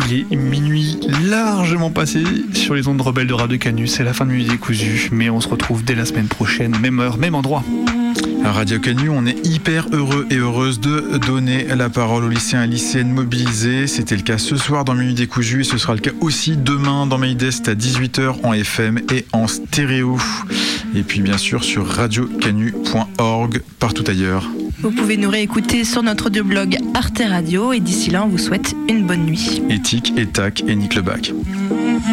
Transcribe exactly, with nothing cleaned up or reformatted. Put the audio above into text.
Il est minuit largement passé sur les ondes rebelles de Radio Canu. C'est la fin de Minuit Décousu, mais on se retrouve dès la semaine prochaine, même heure, même endroit. À Radio Canu, on est hyper heureux et heureuse de donner la parole aux lycéens et lycéennes mobilisés. C'était le cas ce soir dans Minuit Décousu et ce sera le cas aussi demain dans Maïdest à dix-huit heures en F M et en stéréo. Et puis bien sûr sur radio canu point org partout ailleurs. Vous pouvez nous réécouter sur notre audio-blog Arte Radio et d'ici là, on vous souhaite une bonne nuit. Éthique, Étac et Nick Lebac.